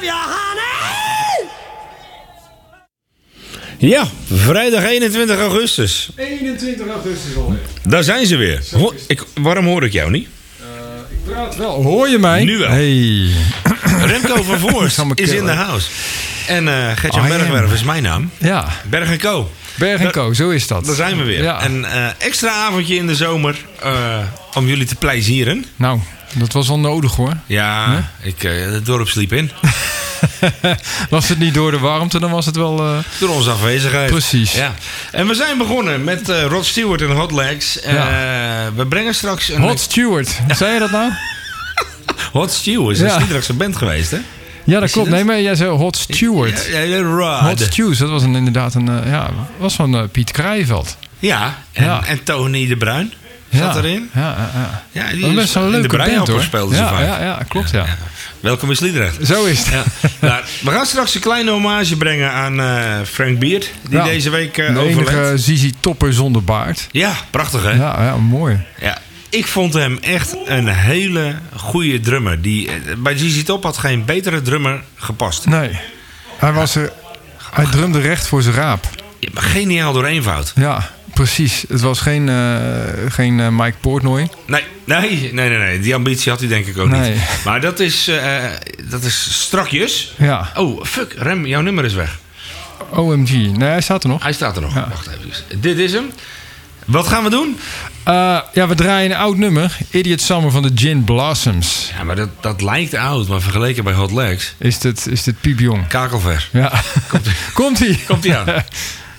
Ja, vrijdag 21 augustus. 21 augustus alweer. Daar zijn ze weer. Waarom hoor ik jou niet? Ik praat wel. Hoor je mij? Nu wel. Hey. Remco van Voorst is in de house. En Gertjan Bergwerf is mijn naam. Ja. Berg & Co. Berg & Co, zo is dat. Daar zijn we weer. Ja. Een extra avondje in de zomer om jullie te plezieren. Nou, dat was wel nodig hoor. Ja, het dorp sliep in. Was het niet door de warmte, dan was het wel... Door onze afwezigheid. Precies. Ja. En we zijn begonnen met Rod Stewart en Hot Legs. We brengen straks een... Hot Stewart, zei je dat nou? Hot Stewart is een Sliedrechtse band geweest, hè? Ja, dat klopt. Nee, maar jij zei Hot Stewart. Hot Stews, dat was inderdaad was van Piet Krijveld. Ja, en Tony de Bruin zat erin. Ja, die is best wel een leuke band, hoor. Speelde ze vaak. Ja, klopt, ja. Welkom in Sliedrecht. Zo is het. Ja. Nou, we gaan straks een kleine hommage brengen aan Frank Beard, die deze week overleed. De enige Zizi Topper zonder baard. Ja, prachtig hè? Ja, mooi. Ja. Ik vond hem echt een hele goede drummer. Bij ZZ Top had geen betere drummer gepast. Nee. Hij drumde recht voor zijn raap. Ja, maar geniaal door eenvoud. Ja, precies. Het was geen Mike Portnoy. Nee. Die ambitie had hij denk ik ook niet. Maar dat is strakjes. Ja. Oh, fuck. Rem, jouw nummer is weg. OMG. Nee, hij staat er nog. Hij staat er nog. Ja. Wacht even. Dit is hem. Wat gaan we doen? We draaien een oud nummer. Idiot Summer van de Gin Blossoms. Ja, maar dat lijkt oud. Maar vergeleken bij Hot Legs... Is dit piepjong. Kakelver. Ja. Komt-ie. Komt-ie aan.